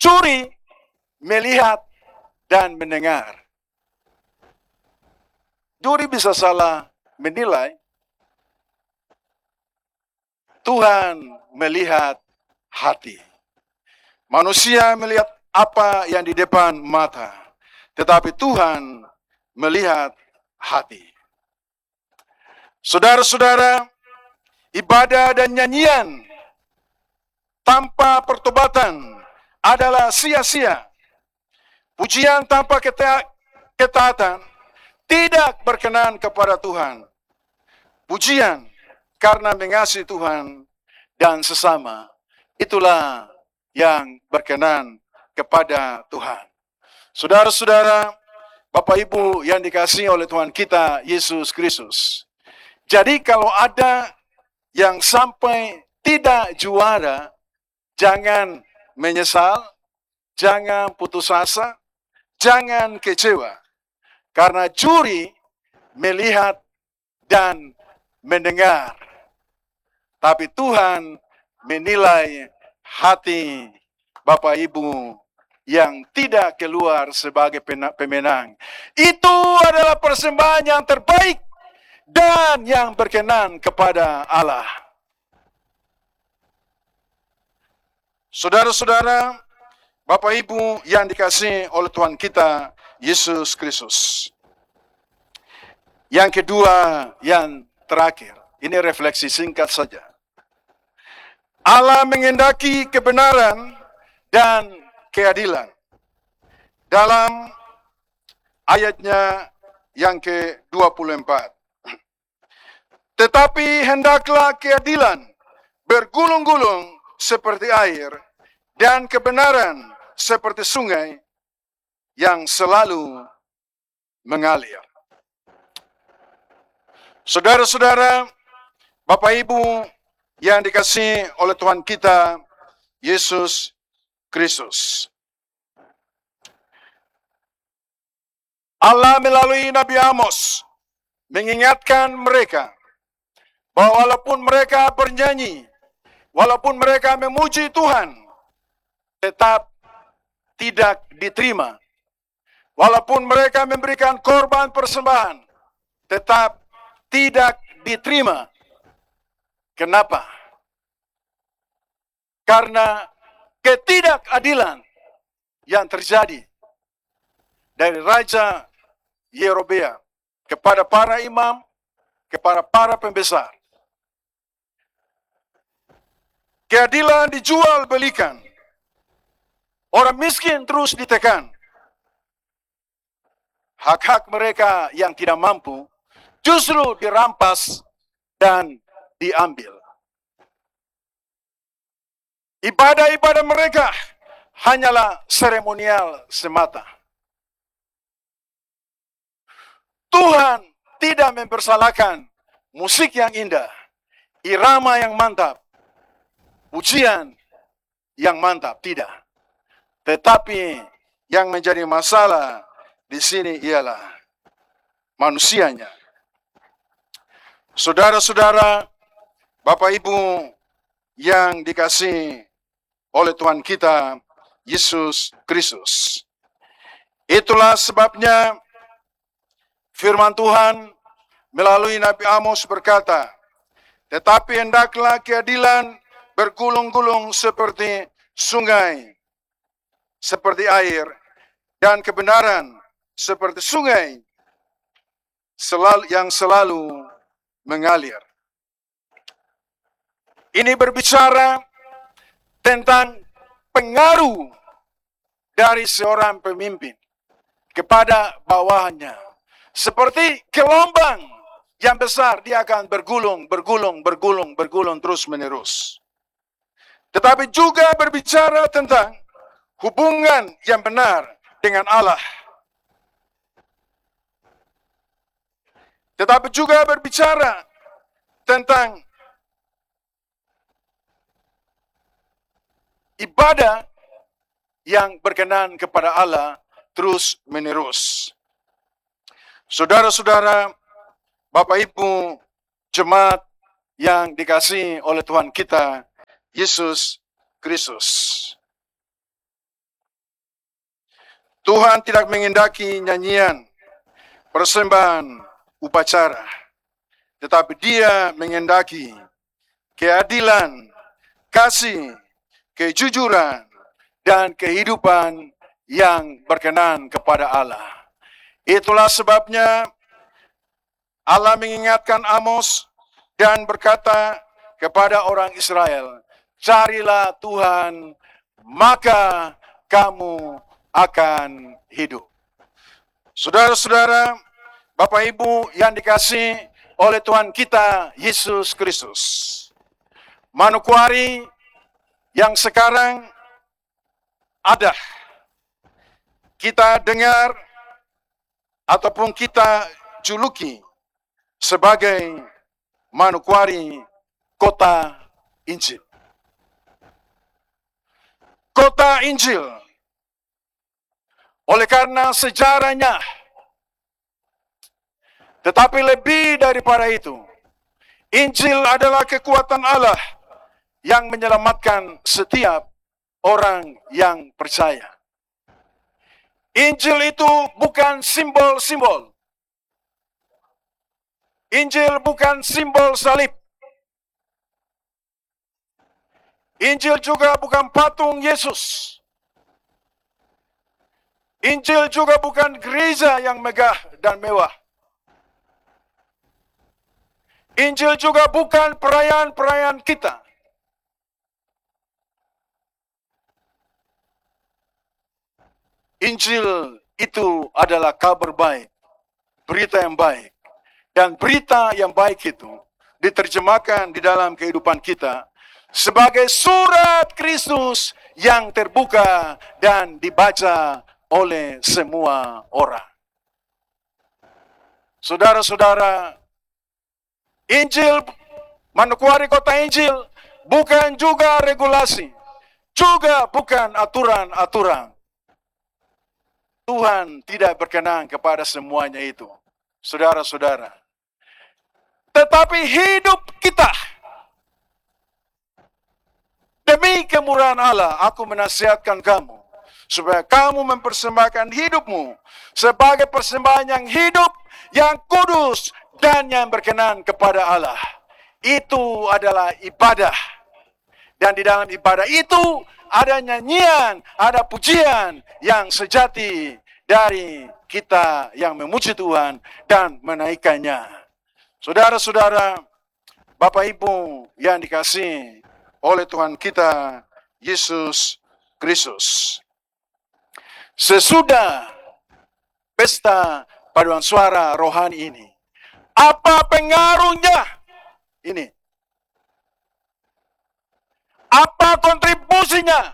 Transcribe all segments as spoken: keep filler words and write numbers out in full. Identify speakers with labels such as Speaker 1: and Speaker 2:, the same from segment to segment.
Speaker 1: Curi melihat dan mendengar. Juri bisa salah menilai. Tuhan melihat hati. Manusia melihat apa yang di depan mata, tetapi Tuhan melihat hati. Saudara-saudara, ibadah dan nyanyian tanpa pertobatan adalah sia-sia. Pujian tanpa ketaatan tidak berkenan kepada Tuhan. Pujian karena mengasihi Tuhan dan sesama, itulah yang berkenan kepada Tuhan. Saudara-saudara, Bapak Ibu yang dikasihi oleh Tuhan kita Yesus Kristus. Jadi kalau ada yang sampai tidak juara, jangan menyesal, jangan putus asa, jangan kecewa. Karena juri melihat dan mendengar. Tapi Tuhan menilai hati Bapak Ibu yang tidak keluar sebagai pemenang. Itu adalah persembahan yang terbaik dan yang berkenan kepada Allah. Saudara-saudara, Bapak Ibu yang dikasihi oleh Tuhan kita Yesus Kristus. Yang kedua, yang terakhir, ini refleksi singkat saja. Allah menghendaki kebenaran dan keadilan. Dalam ayatnya yang ke dua puluh empat. Tetapi hendaklah keadilan bergulung-gulung seperti air dan kebenaran seperti sungai yang selalu mengalir. Saudara-saudara, Bapak Ibu yang dikasihi oleh Tuhan kita Yesus Kristus. Allah melalui Nabi Amos mengingatkan mereka bahwa walaupun mereka bernyanyi, walaupun mereka memuji Tuhan, tetap tidak diterima. Walaupun mereka memberikan korban persembahan, tetap tidak diterima. Kenapa? Karena ketidakadilan yang terjadi dari Raja Yerobeam kepada para imam, kepada para pembesar. Keadilan dijual belikan. Orang miskin terus ditekan. Hak-hak mereka yang tidak mampu justru dirampas dan diambil. Ibadah-ibadah mereka hanyalah seremonial semata. Tuhan tidak mempersalahkan musik yang indah, irama yang mantap, pujian yang mantap, tidak. Tetapi yang menjadi masalah di sini ialah manusianya. Saudara-saudara, Bapak Ibu yang dikasihi oleh Tuhan kita Yesus Kristus. Itulah sebabnya firman Tuhan melalui Nabi Amos berkata, tetapi hendaklah keadilan bergulung-gulung seperti sungai, seperti air, dan kebenaran seperti sungai selalu, yang selalu mengalir. Ini berbicara tentang pengaruh dari seorang pemimpin kepada bawahannya. Seperti gelombang yang besar, dia akan bergulung, bergulung, bergulung, bergulung terus menerus. Tetapi juga berbicara tentang hubungan yang benar dengan Allah. Tetapi juga berbicara tentang ibadah yang berkenan kepada Allah terus menerus. Saudara-saudara, Bapak Ibu, jemaat yang dikasihi oleh Tuhan kita Yesus Kristus. Tuhan tidak mengendaki nyanyian, persembahan, upacara, tetapi Dia mengendaki keadilan, kasih, kejujuran, dan kehidupan yang berkenan kepada Allah. Itulah sebabnya Allah mengingatkan Amos dan berkata kepada orang Israel, carilah Tuhan, maka kamu akan hidup. Saudara-saudara, Bapak Ibu yang dikasihi oleh Tuhan kita Yesus Kristus, Manokwari yang sekarang ada, kita dengar ataupun kita juluki sebagai Manokwari Kota Injil. Kota Injil. Oleh karena sejarahnya. Tetapi lebih daripada itu, Injil adalah kekuatan Allah yang menyelamatkan setiap orang yang percaya. Injil itu bukan simbol-simbol. Injil bukan simbol salib. Injil juga bukan patung Yesus. Injil juga bukan gereja yang megah dan mewah. Injil juga bukan perayaan-perayaan kita. Injil itu adalah kabar baik, berita yang baik. Dan berita yang baik itu diterjemahkan di dalam kehidupan kita sebagai surat Kristus yang terbuka dan dibaca oleh semua orang. Saudara-saudara, Injil, Manokwari Kota Injil bukan juga regulasi, juga bukan aturan-aturan. Tuhan tidak berkenan kepada semuanya itu, saudara-saudara. Tetapi hidup kita, demi kemurahan Allah, aku menasihatkan kamu, supaya kamu mempersembahkan hidupmu sebagai persembahan yang hidup, yang kudus, dan yang berkenan kepada Allah. Itu adalah ibadah. Dan di dalam ibadah itu ada nyanyian, ada pujian yang sejati dari kita yang memuji Tuhan dan menaikkannya. Saudara-saudara, Bapak Ibu yang dikasihi oleh Tuhan kita Yesus Kristus. Sesudah pesta paduan suara rohani ini, apa pengaruhnya ini? Apa kontribusinya?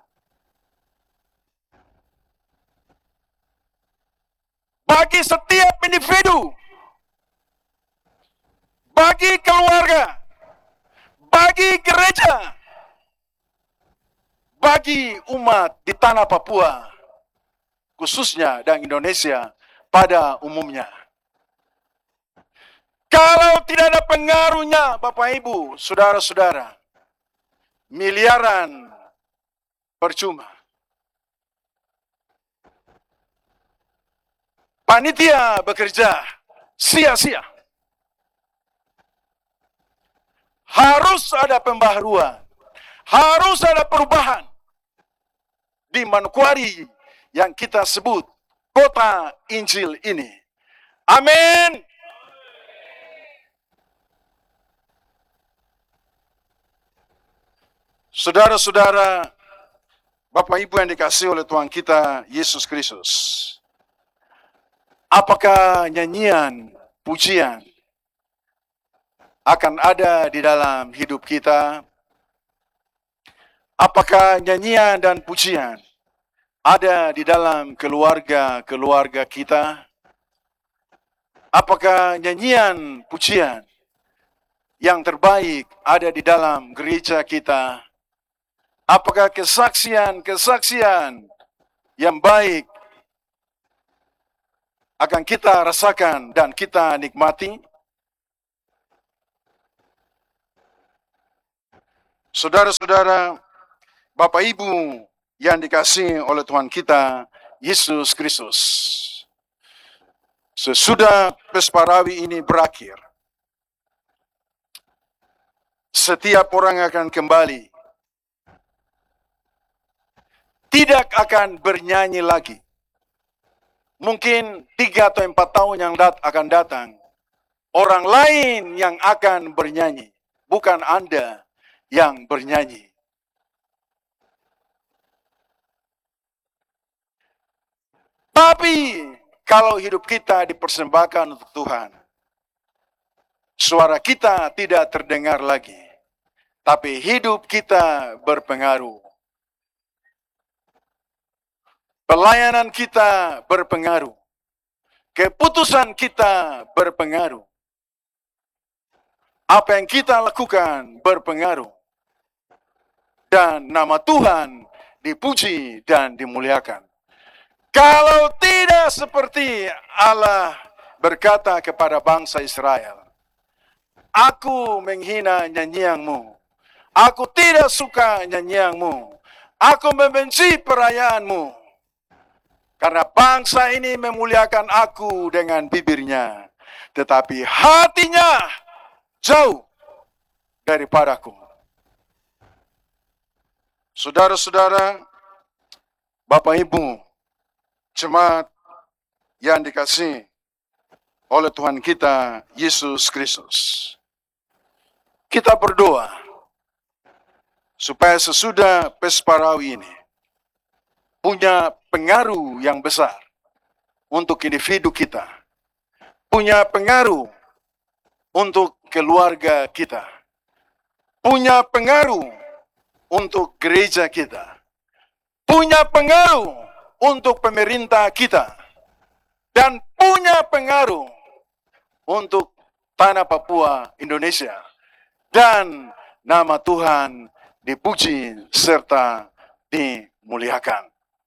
Speaker 1: Bagi setiap individu, bagi keluarga, bagi gereja, bagi umat di tanah Papua, khususnya dan Indonesia pada umumnya. Kalau tidak ada pengaruhnya, Bapak Ibu, saudara-saudara, miliaran percuma. Panitia bekerja sia-sia. Harus ada pembaharuan, harus ada perubahan di Manokwari yang kita sebut Kota Injil ini. Amin. Saudara-saudara, Bapak Ibu yang dikasihi oleh Tuhan kita Yesus Kristus, apakah nyanyian, pujian akan ada di dalam hidup kita? Apakah nyanyian dan pujian ada di dalam keluarga-keluarga kita? Apakah nyanyian, pujian yang terbaik ada di dalam gereja kita? Apakah kesaksian-kesaksian yang baik akan kita rasakan dan kita nikmati? Saudara-saudara, Bapak Ibu yang dikasihi oleh Tuhan kita Yesus Kristus. Sesudah Pesparawi ini berakhir, setiap orang akan kembali, tidak akan bernyanyi lagi. Mungkin tiga atau empat tahun yang dat akan datang, orang lain yang akan bernyanyi, bukan Anda yang bernyanyi. Tapi kalau hidup kita dipersembahkan untuk Tuhan, suara kita tidak terdengar lagi, tapi hidup kita berpengaruh. Pelayanan kita berpengaruh. Keputusan kita berpengaruh. Apa yang kita lakukan berpengaruh. Dan nama Tuhan dipuji dan dimuliakan. Kalau tidak seperti Allah berkata kepada bangsa Israel, aku menghina nyanyianmu. Aku tidak suka nyanyianmu. Aku membenci perayaanmu. Karena bangsa ini memuliakan aku dengan bibirnya, tetapi hatinya jauh daripadaku. Saudara-saudara, Bapak Ibu, jemaat yang dikasihi oleh Tuhan kita Yesus Kristus, kita berdoa supaya sesudah Pesparawi ini punya pengaruh yang besar untuk individu kita, punya pengaruh untuk keluarga kita, punya pengaruh untuk gereja kita, punya pengaruh untuk pemerintah kita, dan punya pengaruh untuk tanah Papua Indonesia. Dan nama Tuhan dipuji serta dimuliakan.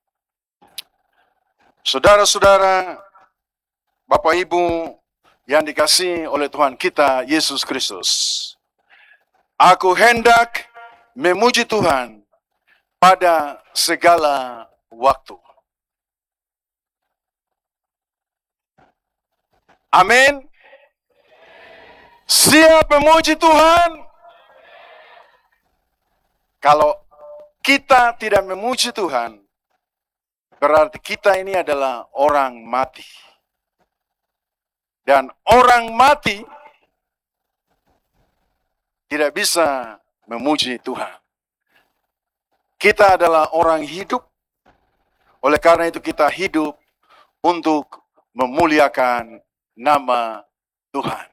Speaker 1: Saudara-saudara, Bapak Ibu yang dikasihi oleh Tuhan kita Yesus Kristus, aku hendak memuji Tuhan pada segala waktu. Amin. Siap memuji Tuhan? Kalau kita tidak memuji Tuhan, berarti kita ini adalah orang mati. Dan orang mati tidak bisa memuji Tuhan. Kita adalah orang hidup, oleh karena itu kita hidup untuk memuliakan nama Tuhan.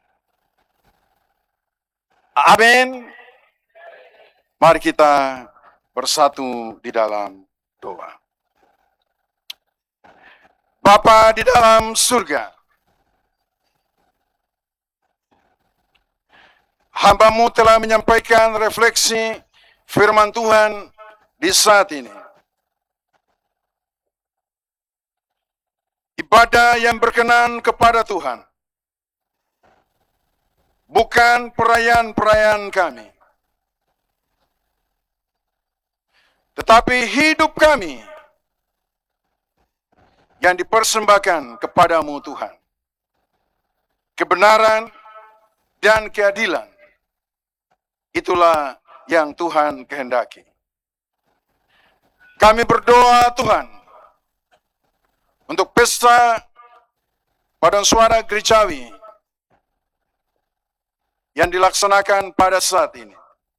Speaker 1: Amin. Mari kita bersatu di dalam doa. Bapa di dalam surga, hamba-Mu telah menyampaikan refleksi firman Tuhan di saat ini. Ibadah yang berkenan kepada Tuhan, bukan perayaan-perayaan kami, tetapi hidup kami yang dipersembahkan kepadamu Tuhan. Kebenaran dan keadilan, itulah yang Tuhan kehendaki. Kami berdoa Tuhan, untuk pesta paduan suara gerejawi yang dilaksanakan pada saat ini.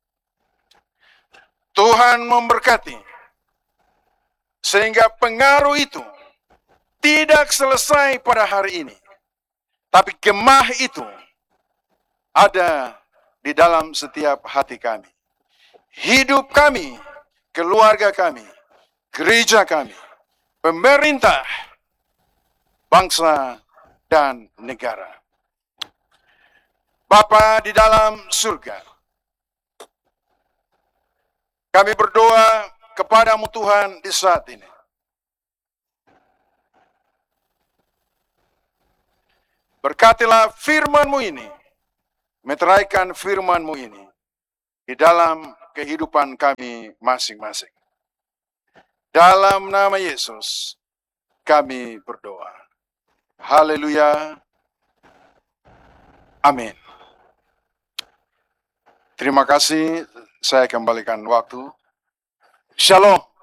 Speaker 1: Tuhan memberkati, sehingga pengaruh itu tidak selesai pada hari ini, tapi gemah itu ada di dalam setiap hati kami. Hidup kami, keluarga kami, gereja kami, pemerintah, bangsa, dan negara. Bapa di dalam surga, kami berdoa kepadamu Tuhan di saat ini. Berkatilah firman-Mu ini, meteraikan firman-Mu ini di dalam kehidupan kami masing-masing. Dalam nama Yesus, kami berdoa. Haleluya. Amin. Terima kasih, saya kembalikan waktu. Shalom.